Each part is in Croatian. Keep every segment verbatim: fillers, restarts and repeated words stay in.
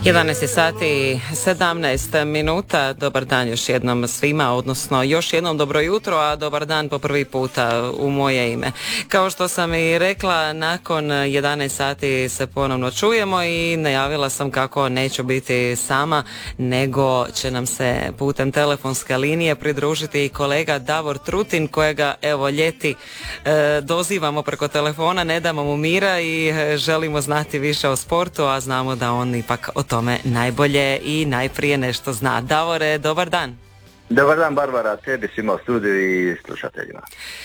jedanaest je sati i sedamnaest minuta. Dobar dan još jednom svima, odnosno još jednom dobro jutro, a dobar dan po prvi puta u moje ime. Kao što sam i rekla, nakon jedanaest sati se ponovno čujemo i najavila sam kako neću biti sama, nego će nam se putem telefonske linije pridružiti i kolega Davor Trutin, kojega evo ljeti e, dozivamo preko telefona, ne damo mu mira i e, želimo znati više o sportu, a znamo da on ipak o tome najbolje i najprije nešto zna. Davore, dobar dan. Dobar dan, Barbara, tebi svima u studiju i slušateljima.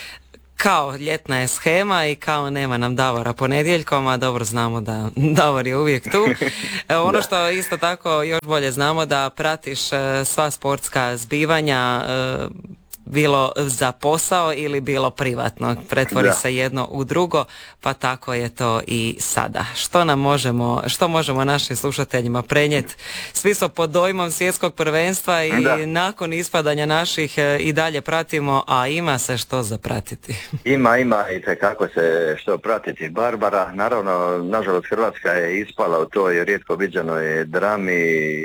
Kao ljetna je shema i kao nema nam Davora ponedjeljkom, a dobro znamo da Davor je uvijek tu. Ono što isto tako još bolje znamo, da pratiš sva sportska zbivanja, bilo za posao ili bilo privatno. Pretvori da. se jedno u drugo, pa tako je to i sada. Što nam možemo, što možemo našim slušateljima prenijeti? Svi su pod dojmom svjetskog prvenstva i da. nakon ispadanja naših i dalje pratimo, a ima se što zapratiti. Ima, ima i tekako se što pratiti, Barbara. Naravno, nažalost, Hrvatska je ispala u toj rijetko viđenoj drami,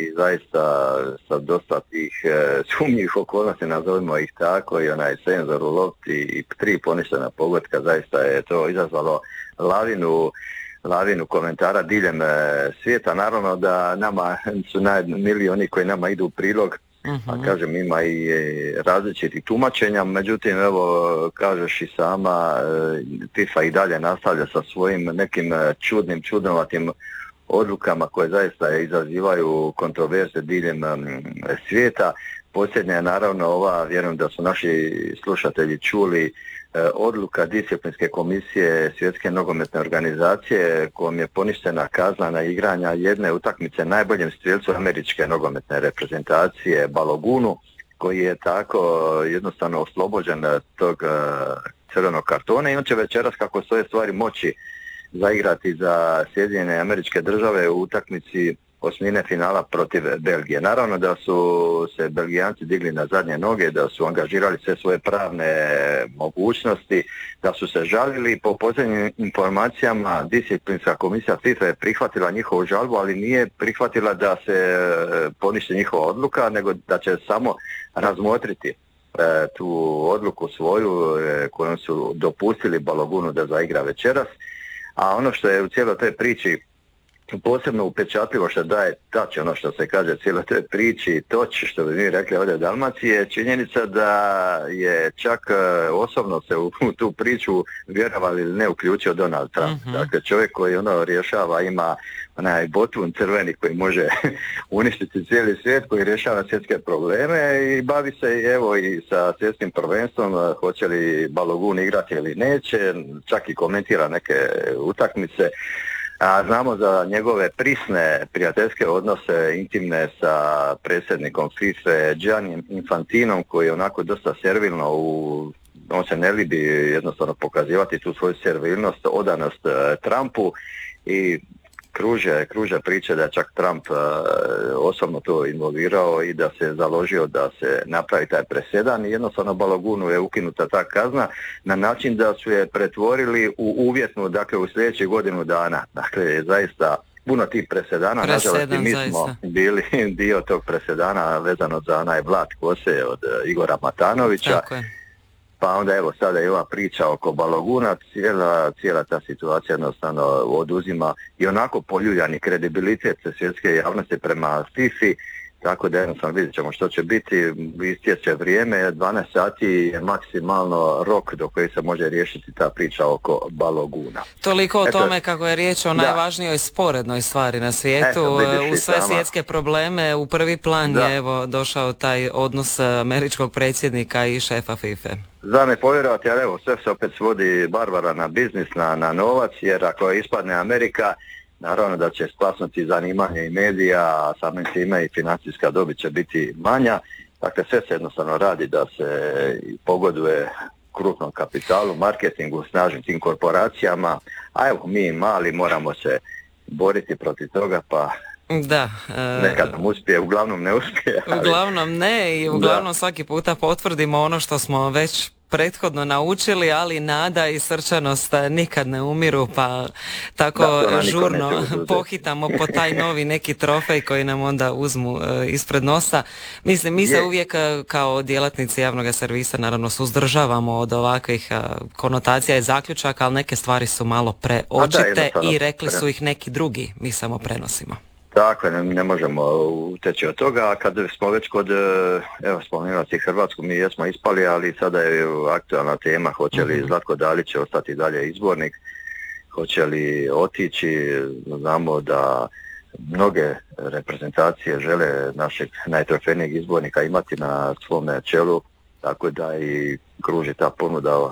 zaista sa dosta tih sumnjivih okolnosti, nazovimo ih tako, i onaj senzor u lopti i tri poništena pogotka, zaista je to izazvalo lavinu lavinu komentara diljem svijeta. Naravno da nama su najmiliji oni koji nama idu u prilog, uh-huh. a kažem, ima i različitih tumačenja, međutim, evo, kažeš i sama, FIFA i dalje nastavlja sa svojim nekim čudnim, čudnovatim odlukama koje zaista izazivaju kontroverze diljem svijeta. Posljednja je naravno ova, vjerujem da su naši slušatelji čuli, odluka disciplinske komisije Svjetske nogometne organizacije kojom je poništena kazna na igranja jedne utakmice najboljem strijelcu američke nogometne reprezentacije Balogunu, koji je tako jednostavno oslobođen tog crvenog kartona i on će večeras, kako stoje stvari, moći zaigrati za Sjedinjene Američke Države u utakmici osmine finala protiv Belgije. Naravno da su se Belgijanci digli na zadnje noge, da su angažirali sve svoje pravne mogućnosti, da su se žalili. Po posljednjim informacijama disciplinska komisija FIFA je prihvatila njihovu žalbu, ali nije prihvatila da se poništi njihova odluka, nego da će samo razmotriti e, tu odluku svoju e, kojom su dopustili Balogunu da zaigra večeras. A ono što je u cijeloj toj priči posebno upečatljivo, što daje tač, ono što se kaže cijeloj toj priči, toč, što bi mi rekli ovdje u Dalmaciji, je činjenica da je čak osobno se u, u tu priču, vjerovali ili ne, uključio Donald Trump. Uh-huh. Dakle, čovjek koji ono rješava, ima onaj botun crveni koji može uništiti cijeli svijet, koji rješava svjetske probleme i bavi se evo i sa svjetskim prvenstvom, hoće li Balogun igrati ili neće, čak i komentira neke utakmice. A znamo za njegove prisne prijateljske odnose intimne sa predsjednikom FIFA Gianni Infantinom, koji je onako dosta servilno, u, on se ne libi jednostavno pokazivati tu svoju servilnost, odanost uh, Trumpu i kruže, kruže priče da je čak Trump uh, osobno to involvirao i da se založio da se napravi taj presedan i jednostavno Balogunu je ukinuta ta kazna na način da su je pretvorili u uvjetnu, dakle u sljedećih godinu dana. Dakle, zaista puno tih presedana, nažalost i mi zaista smo bili dio tog presedana vezano za onaj Vlad Kose od uh, Igora Matanovića. Tako je. Pa onda evo sada je ova priča oko Baloguna, cijela, cijela ta situacija jednostavno oduzima i onako poljuljani kredibilitet svjetske javnosti prema FIFA-i, tako da jednostavno vidjet ćemo što će biti, istječe vrijeme, dvanaest sati je maksimalno rok do koji se može riješiti ta priča oko Baloguna. Toliko o Eto, tome kako je riječ o najvažnijoj sporednoj stvari na svijetu. Eto, u sve sama. svjetske probleme u prvi plan da. je evo došao taj odnos američkog predsjednika i šefa FIFA. Za ne povjerovati, ali evo sve se opet svodi, Barbara, na biznis, na, na novac, jer ako ispadne Amerika, naravno da će splasnuti zanimanje i medija, a samim time i financijska dobit će biti manja. Dakle, sve se jednostavno radi da se pogoduje krupnom kapitalu, marketingu, snažnim tim korporacijama, a evo mi mali moramo se boriti protiv toga, pa da, e... nekad nam uspije, uglavnom ne uspije. Ali... Uglavnom ne i uglavnom da. svaki puta potvrdimo ono što smo već prethodno naučili, ali nada i srčanost nikad ne umiru, pa tako da, žurno pohitamo po taj novi neki trofej koji nam onda uzmu uh, ispred nosa. Mislim, mi se je. uvijek uh, kao djelatnici javnog servisa naravno suzdržavamo od ovakvih uh, konotacija i zaključaka, ali neke stvari su malo preočite da, i rekli su ih neki drugi, mi samo prenosimo. Dakle, ne, ne možemo uteći od toga, a kad smo već kod, evo spomenula si Hrvatsku, mi jesmo ispali, ali sada je aktualna tema, hoće li Zlatko Dalić ostati dalje izbornik, hoće li otići, znamo da mnoge reprezentacije žele našeg najtrofejnijeg izbornika imati na svome čelu, tako da i kruži ta ponuda od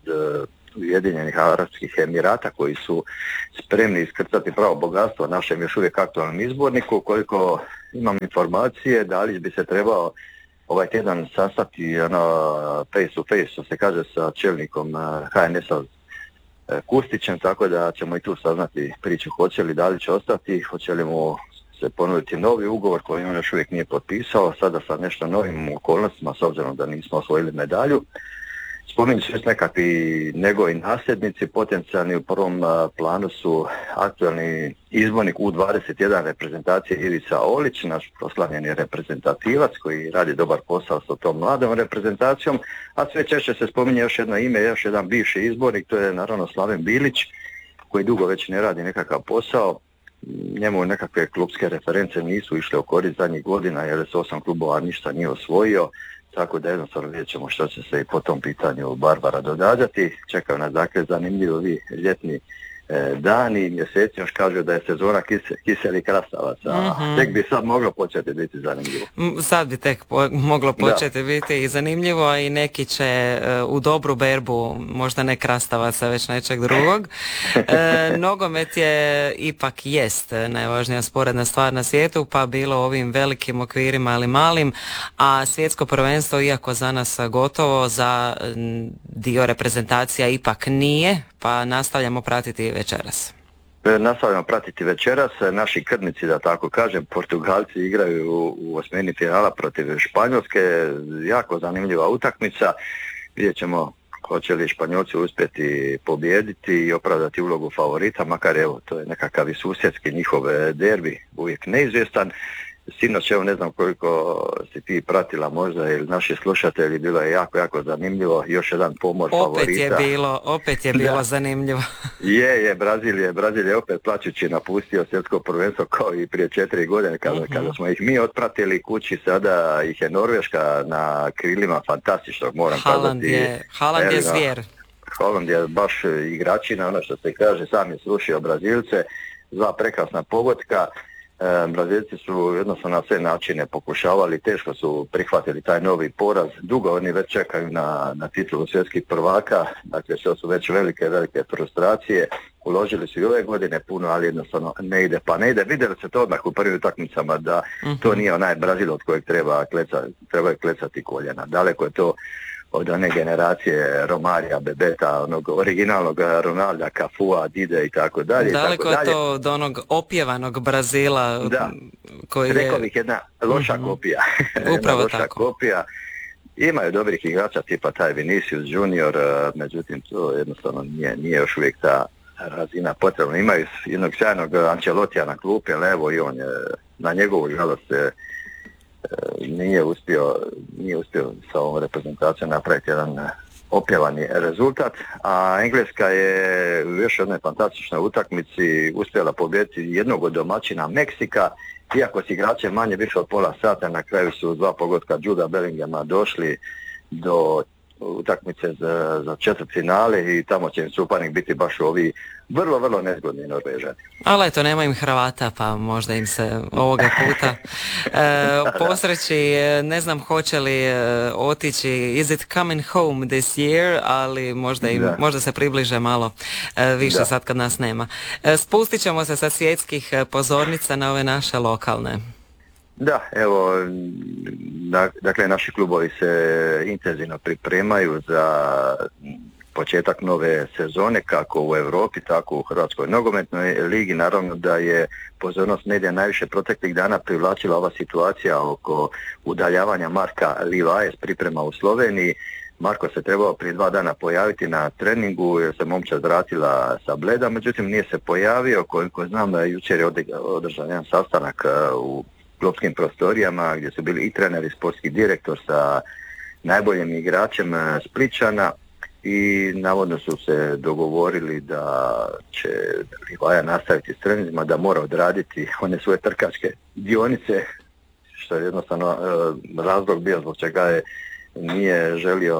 Ujedinjenih Arapskih Emirata koji su spremni iskrcati pravo bogatstvo našem još uvijek aktualnom izborniku. Koliko imam informacije, Dalić bi se trebao ovaj tjedan sastati ono, face to face, što se kaže, sa čelnikom H N S-a Kustićem, tako da ćemo i tu saznati priču hoće li Dalić ostati, hoće li mu se ponuditi novi ugovor koji on još uvijek nije potpisao, sada sa nešto novim okolnostima s obzirom da nismo osvojili medalju. Spominju se nekakvi njegovi nasljednici, potencijalni u prvom a, planu su aktualni izbornik U dvadeset jedan reprezentacije Ivica Olić, naš proslavljeni reprezentativac koji radi dobar posao sa tom mladom reprezentacijom, a sve češće se spominje još jedno ime, još jedan bivši izbornik, to je naravno Slaven Bilić, koji dugo već ne radi nekakav posao. Njemu nekakve klubske reference nisu išle u korist zadnjih godina jer se osam klubova ništa nije osvojio. Tako da jednostavno vidjet ćemo što će se i po tom pitanju Barbara događati. Čekaju nas dakle zanimljivi ljetni e, dani i mjeseci, još kažu da je sezona kise, kiselih krastavaca, a mm-hmm. tek bi sad moglo početi biti zanimljivo. Sad bi tek po, moglo početi da. biti i zanimljivo i neki će uh, u dobru berbu, možda ne krastavaca, već nečeg drugog. e, nogomet je ipak jest najvažnija sporedna stvar na svijetu, pa bilo ovim velikim okvirima ali malim, a svjetsko prvenstvo iako za nas gotovo, za dio reprezentacija ipak nije, pa nastavljamo pratiti večeras. Nastavljamo pratiti večeras. Naši krvnici, da tako kažem, Portugalci igraju u, u osmini finala protiv Španjolske. Jako zanimljiva utakmica. Vidjet ćemo hoće li Španjolci uspjeti pobijediti i opravdati ulogu favorita, makar evo, to je nekakav i susjedski njihov derbi, uvijek neizvjestan. Sinoć, evo ne znam koliko si ti pratila možda ili naši slušatelji, bilo je jako, jako zanimljivo, još jedan pomor opet favorita. Je bilo, opet je bilo da. zanimljivo. Je, je, Brazil je, Brazil je opet plaćući napustio svjetsko prvenstvo kao i prije četiri godine kada, uh-huh. kada smo ih mi otpratili kući, sada ih je Norveška na krilima fantastičnog, moram Haaland kazati. Je, Haaland je zvijer. Haaland je baš igračina, ono što se kaže, sam je srušio Brazilce, dva prekrasna pogotka. Brazilci su jednostavno na sve načine pokušavali, teško su prihvatili taj novi poraz, dugo oni već čekaju na, na titulu svjetskih prvaka, dakle što su već velike, velike frustracije, uložili su i ove godine puno, ali jednostavno ne ide pa ne ide, vidjeli se to odmah u prvim utakmicama da uh-huh. to nije onaj Brazil od kojeg treba, kleca, treba klecati koljena, daleko je to od one generacije Romarija, Bebeta, onog originalnog Ronalda, Cafua, Dide i tako dalje. Daleko je to od onog opjevanog Brazila. Da, koji je... rekao bih jedna loša uh-huh. kopija. Upravo loša tako. kopija. Imaju dobrih igrača tipa taj Vinicius Junior, međutim to jednostavno nije, nije još uvijek ta razina potrebna. Imaju jednog sjajnog Ancelotija na klupi, ali evo i on je na njegovu žalost nije uspio, nije uspio sa ovom reprezentacijom napraviti jedan opjevani rezultat, a Engleska je u još jednoj fantastičnoj utakmici uspjela pobijediti jednog od domaćina Meksika, iako s igračem manje više od pola sata, na kraju su dva pogotka Juda Bellinghama došli do utakmice za, za četvrtfinale i tamo će im suparnik biti baš ovi vrlo, vrlo nezgodni Norvežani. Ali eto, nema im Hrvata, pa možda im se ovoga puta e, posreći. Ne znam hoće li e, otići Is it coming home this year, ali možda, im, možda se približe malo e, više da. sad kad nas nema. E, spustit ćemo se sa svjetskih pozornica na ove naše lokalne. Da, evo, dakle naši klubovi se intenzivno pripremaju za početak nove sezone kako u Europi, tako u Hrvatskoj nogometnoj ligi. Naravno da je pozornost medija najviše proteklih dana privlačila ova situacija oko udaljavanja Marka Livaje s priprema u Sloveniji. Marko se trebao prije dva dana pojaviti na treningu jer se momčad vratila sa Bleda, međutim nije se pojavio. Koliko znam, jučer je održan jedan sastanak u klubskim prostorijama gdje su bili i trener i sportski direktor sa najboljim igračem Splićana i navodno su se dogovorili da će Livaja nastaviti s treninzima, da mora odraditi one svoje trkačke dionice, što je jednostavno razlog bio zbog čega je nije želio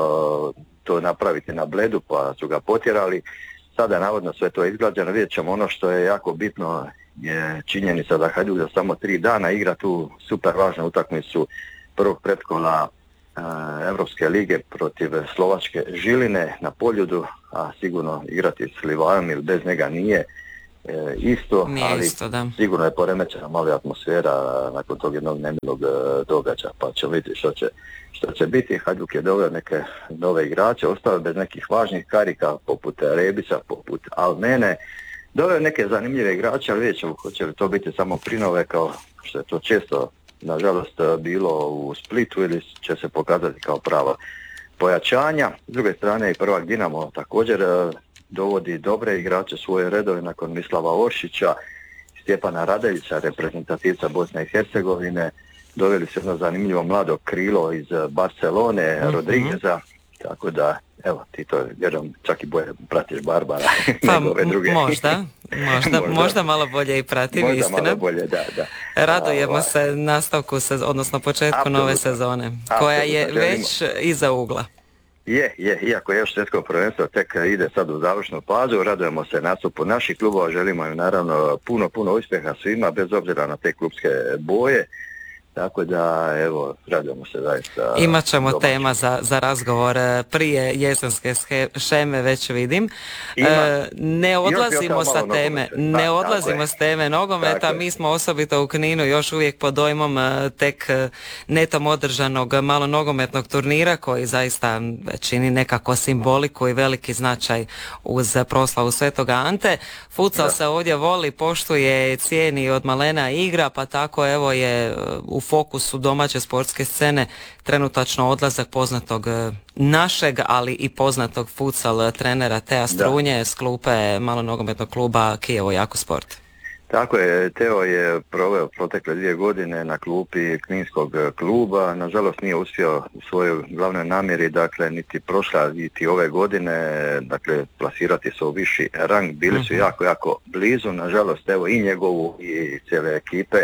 to napraviti na Bledu, pa su ga potjerali. Sada navodno sve to je izgrađeno, vidjet ćemo. Ono što je jako bitno je činjenica da Hajduk za samo tri dana igra tu super važnu utakmicu prvog pretkola Europske lige protiv slovačke Žiline na Poljudu, a sigurno igrati s Livajom ili bez njega nije e, isto, nije ali isto, da. Sigurno je poremećena malo atmosfera nakon tog jednog nemilog događaja, pa ćemo vidjeti što će, što će biti. Hajduk je doveo neke nove igrače, ostao bez nekih važnih karika poput Rebića, poput Almene, doveo neke zanimljive igrače, ali vidjet ćemo hoće li to biti samo prinove kao što je to često nažalost bilo u Splitu ili će se pokazati kao prava pojačanja. S druge strane i prvak Dinamo također dovodi dobre igrače svoje redove nakon Mislava Oršića, Stjepana Radeljića, reprezentativca Bosne i Hercegovine. Doveli su jedno zanimljivo mlado krilo iz Barcelone, mm-hmm. Rodrigueza, tako da evo, ti to vjerujem čak i bolje pratiš Barbara pa, nego ove druge. Možda, možda, možda, možda malo bolje i pratim, možda istina. Malo bolje, da, da. Radujemo A, se nastavku, sez- odnosno početku apsolutno. Nove sezone, koja Apsolutno, je želimo. već iza ugla. Je, je, iako je još svjetsko prvenstvo tek ide sad u završnu fazu, radujemo se nastupu naših klubova, želimo im naravno puno, puno uspjeha svima, bez obzira na te klubske boje. Tako da, evo, radujemo se zaista. Imat ćemo domaći. tema za, za razgovor prije jesenske šeme, već vidim. Ima. E, ne odlazimo sa teme, nogometa. ne Da, odlazimo s teme nogometa, tako mi smo osobito u Kninu još uvijek pod dojmom tek netom održanog malo nogometnog turnira koji zaista čini nekako simboliku i veliki značaj uz proslavu Svetoga Ante. Futsal se ovdje voli, poštuje, cijeni od malena igra, pa tako evo je u fokusu domaće sportske scene trenutačno odlazak poznatog našeg, ali i poznatog futsal trenera Tea Strunje da. s klupe malonogometnog kluba Kijevo Jako Sport. Tako je, Teo je proveo protekle dvije godine na klupi kninskog kluba, nažalost nije uspio u svojoj glavnoj namjeri, dakle niti prošla niti ove godine, dakle plasirati se u viši rang, bili su jako, jako blizu, nažalost evo i njegovu i cijele ekipe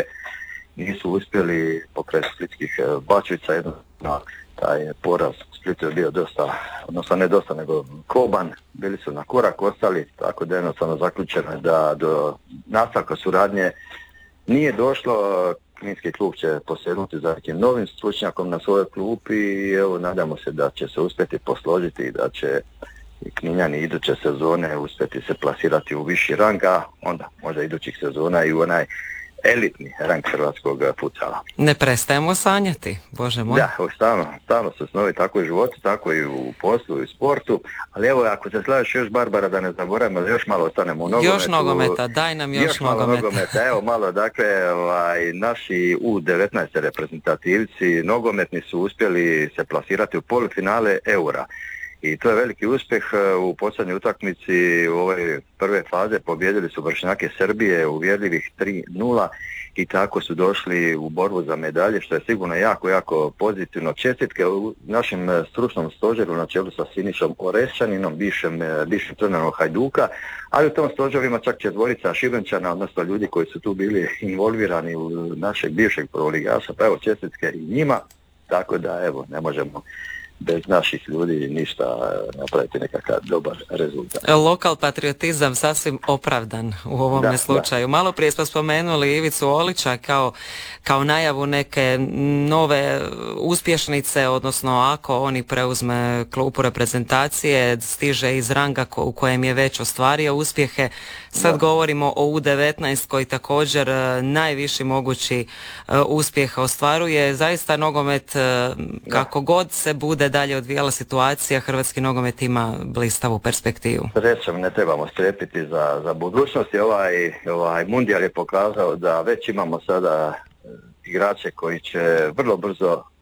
nisu uspjeli pokraj splitskih bačvica, jednostavno taj poraz u Splitu je bio dosta, odnosno ne dosta nego koban, bili su na korak ostali, tako da jednostavno zaključeno je da do nastavka suradnje nije došlo. Kninski klub će posegnuti za nekim novim stručnjakom na svojoj klupi i evo nadamo se da će se uspjeti posložiti i da će i Kninjani iduće sezone uspjeti se plasirati u viši rang, a onda možda idućih sezona i u onaj elitni rang hrvatskog futsala. Ne prestajemo sanjati, Bože moj. Da, stalno, stalno se snovi tako i u životu, tako i u poslu i u sportu, ali evo ako se slažeš još Barbara da ne zaboravimo, još malo ostanemo u nogometu. Još nogometa, daj nam još, još malo nogometa. nogometa. Evo malo, dakle, ovaj, naši U devetnaest reprezentativci nogometni su uspjeli se plasirati u polufinale Eura. I to je veliki uspjeh. U posljednjoj utakmici u ove prve faze pobijedili su vršnjake Srbije uvjerljivih tri nula i tako su došli u borbu za medalje, što je sigurno jako, jako pozitivno. Čestitke u našem stručnom stožeru na čelu sa Sinišom Orešćaninom, bivšem, bivšem trenerom Hajduka, ali u tom stožeru ima čak četvorica Šibenčana, odnosno ljudi koji su tu bili involvirani u našeg bivšeg prvoligaša, pa evo čestitke i njima, tako da evo ne možemo bez naših ljudi ništa napraviti nekakav dobar rezultat. Lokal patriotizam sasvim opravdan u ovome da, slučaju. Da. Malo prije smo spomenuli Ivicu Olića kao, kao najavu neke nove uspješnice, odnosno ako oni preuzme klupu reprezentacije, stiže iz ranga ko, u kojem je već ostvario uspjehe. Sad da. govorimo o U devetnaest koji također najviši mogući uh, uspjeh ostvaruje. Zaista nogomet, uh, kako god se bude dalje odvijala situacija, hrvatski nogomet ima blistavu perspektivu. Srećom, ne trebamo strepiti za, za budućnost. Ovaj, ovaj mundijal je pokazao da već imamo sada igrače koji će vrlo brzo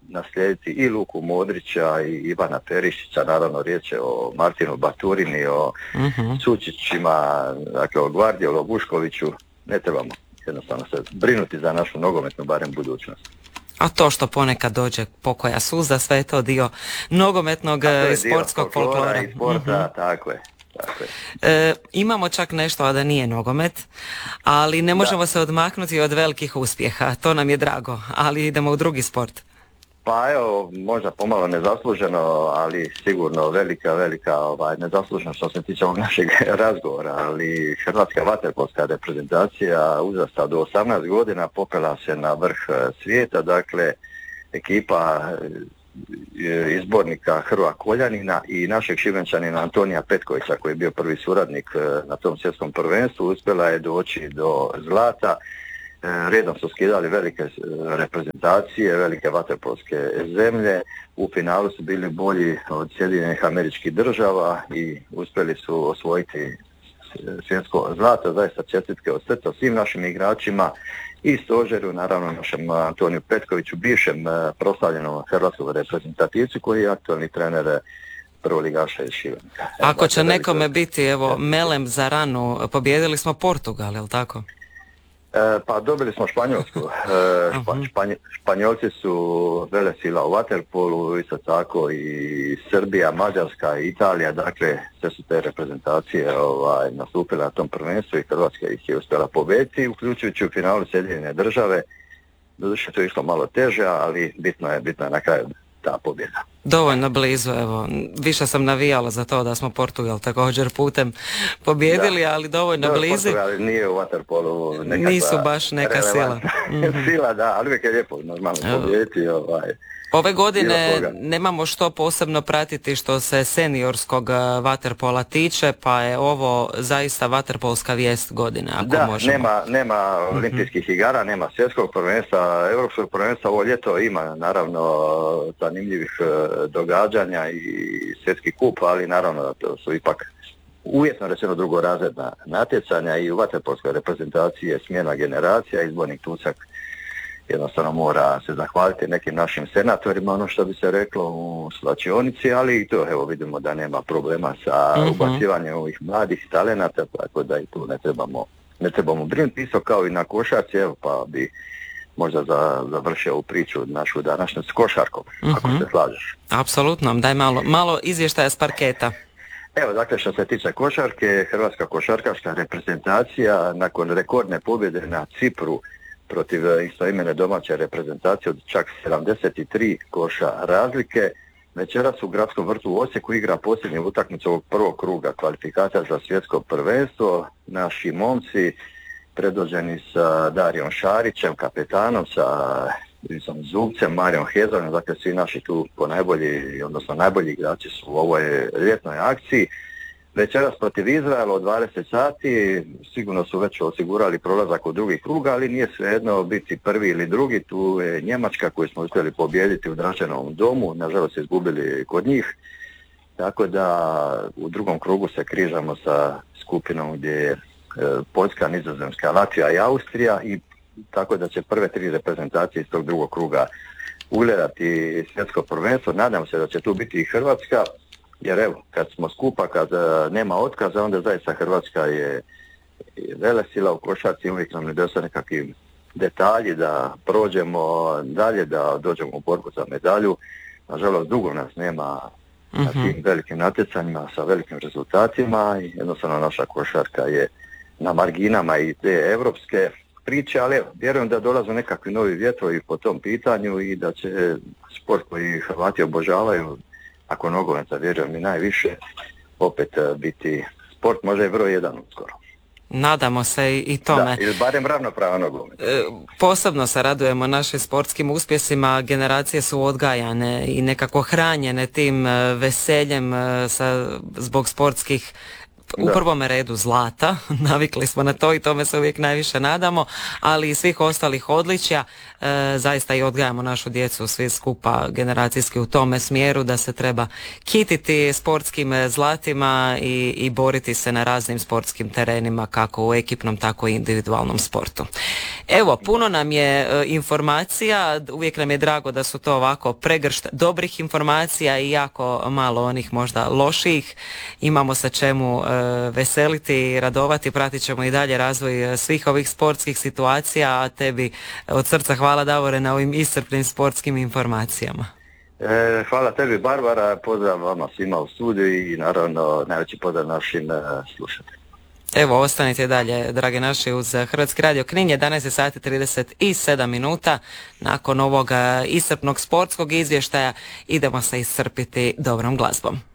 naslijediti i Luku Modrića i Ivana Perišića, naravno riječ je o Martinu Baturini, o uh-huh. Sučićima, dakle o Gvardiolu, o Buškoviću, ne trebamo jednostavno se brinuti za našu nogometnu, barem budućnost. A to što ponekad dođe pokoja suza, sve je to dio nogometnog i sportskog folklora. I sporta, uh-huh. tako je. Tako je. E, imamo čak nešto, a da nije nogomet, ali ne možemo da. se odmaknuti od velikih uspjeha, to nam je drago, ali idemo u drugi sport. Pa evo, možda pomalo nezasluženo, ali sigurno velika, velika ovaj, nezasluženo što se tiče ovog našeg razgovora, ali hrvatska vaterpolska reprezentacija uzrasta do osamnaest godina popela se na vrh svijeta, dakle ekipa izbornika Hrvoja Koljanina i našeg Šibenčanina Antonija Petkovića koji je bio prvi suradnik na tom svjetskom prvenstvu, uspjela je doći do zlata. Redom su skidali velike reprezentacije, velike vaterpolske zemlje, u finalu su bili bolji od Sjedinjenih Američkih Država i uspjeli su osvojiti svjetsko zlato, zaista čestitke od srca svim našim igračima i stožeru, naravno našem Antoniju Petkoviću, bivšem proslavljenom hrvatskom reprezentativcu koji je aktualni trener prvoligaša iz Šibenika. Ako će nekome biti evo melem za ranu, pobijedili smo Portugal, je li tako? E, pa dobili smo Španjolsku. E, špa, španje, Španjolci su velesila u vaterpolu, isto tako i Srbija, Mađarska i Italija, dakle sve su te reprezentacije ovaj, nastupile na tom prvenstvu i Hrvatska ih je uspjela pobijediti, uključujući u finalu Sjedinjene Države. Doduše to je išlo malo teže, ali bitno je, bitno je na kraju ta pobjeda. Dovoljno blizu, evo, više sam navijala za to da smo Portugal također putem pobjedili, da. ali dovoljno da, blizu. Portugal nije u vaterpolu nekakva nisu baš neka sila. Mm-hmm. Sila, da, ali uvijek je lijepo normalno pobijediti. Ovaj. Ove godine nemamo što posebno pratiti što se seniorskog vaterpola tiče, pa je ovo zaista vaterpolska vijest godine, ako da, možemo. nema, nema olimpijskih mm-hmm. igara, nema svjetskog prvenstva, europskog prvenstva, ovo ljeto ima naravno zanimljivih događanja i svjetski kup, ali naravno da to su ipak uvjetno rečeno drugorazredna natjecanja i u vaterpolskoj reprezentaciji je smjena generacija, izbornik Tucak jednostavno mora se zahvaliti nekim našim senatorima, ono što bi se reklo u slačionici, ali i to evo vidimo da nema problema sa mm-hmm. ubacivanjem ovih mladih talenata, tako da i tu ne trebamo, ne trebamo brinuti, isto kao i na košarci, evo pa bi možda za, završio ovu priču našu današnju s košarkom, mm-hmm. ako se slažeš. Apsolutno, daj malo, malo izvještaja s parketa. Evo, dakle, što se tiče košarke, hrvatska košarkaška reprezentacija nakon rekordne pobjede na Cipru protiv istoimene domaće reprezentacije od čak sedamdeset tri koša razlike, večeras u Gradskom vrtu u Osijeku igra posljednju utakmicu ovog prvog kruga kvalifikacija za svjetsko prvenstvo. Naši momci predvođeni sa Darijom Šarićem, kapetanom, sa Ivisom Zubcem, Marijom Hezonom, dakle svi naši tu po najbolji, odnosno najbolji igrači su u ovoj ljetnoj akciji. Večeras protiv Izraela od dvadeset sati, sigurno su već osigurali prolazak u drugi krug, ali nije svejedno biti prvi ili drugi, tu je Njemačka koju smo uspjeli pobijediti u Draženovom domu, nažalost izgubili kod njih, tako da u drugom krugu se križamo sa skupinom gdje je Poljska, Nizozemska, Latvija i Austrija i tako da će prve tri reprezentacije iz tog drugog kruga ugledati svjetsko prvenstvo. Nadam se da će tu biti i Hrvatska, jer evo, kad smo skupa, kad uh, nema otkaza, onda zaista Hrvatska je velesila u košarci, uvijek nam nedostaje nekakvi detalji da prođemo dalje, da dođemo u borbu za medalju. Nažalost, dugo nas nema mm-hmm. na tim velikim natjecanjima sa velikim rezultatima i jednostavno naša košarka je na marginama i te evropske priče, ali evo, vjerujem da dolaze nekakvi novi vjetrovi po tom pitanju i da će sport koji Hrvati obožavaju, ako nogometa vjerujem i najviše, opet biti sport možda i broj jedan uskoro. Nadamo se i tome. Da, ili barem ravnopravan nogomet. E, posebno se radujemo našim sportskim uspjesima, generacije su odgajane i nekako hranjene tim veseljem sa, zbog sportskih u prvome redu zlata, navikli smo na to i tome se uvijek najviše nadamo, ali i svih ostalih odličja. E, zaista i odgajamo našu djecu svi skupa generacijski u tome smjeru da se treba kititi sportskim zlatima i, i boriti se na raznim sportskim terenima, kako u ekipnom, tako i individualnom sportu. Evo, puno nam je e, informacija, uvijek nam je drago da su to ovako pregršt dobrih informacija i jako malo onih možda loših. Imamo se čemu e, veseliti i radovati, pratit ćemo i dalje razvoj svih ovih sportskih situacija, a tebi od srca hvala, Davore, na ovim iscrpnim sportskim informacijama. E, hvala tebi, Barbara, pozdrav vama svima u studiju i naravno najveći pozdrav našim e, slušateljima. Evo, ostanite dalje, drage naši, uz Hrvatski radio Knin, jedanaest sati trideset sedam minuta. Nakon ovog iscrpnog sportskog izvještaja idemo se iscrpiti dobrom glazbom.